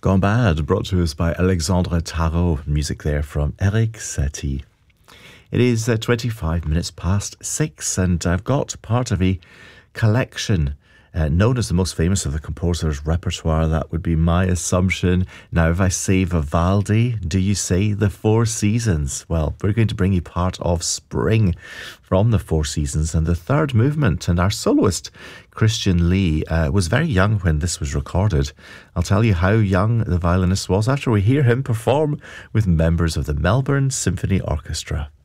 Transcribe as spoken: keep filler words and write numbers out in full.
Gone Bad, brought to us by Alexandre Tarot. Music there from Eric Satie. It is uh, twenty-five minutes past six, and I've got part of a collection uh, known as the most famous of the composer's repertoire. That would be my assumption. Now, if I say Vivaldi, do you say the Four Seasons? Well, we're going to bring you part of Spring from the Four Seasons and the third movement. And our soloist, Christian Lee, uh, was very young when this was recorded. I'll tell you how young the violinist was after we hear him perform with members of the Melbourne Symphony Orchestra.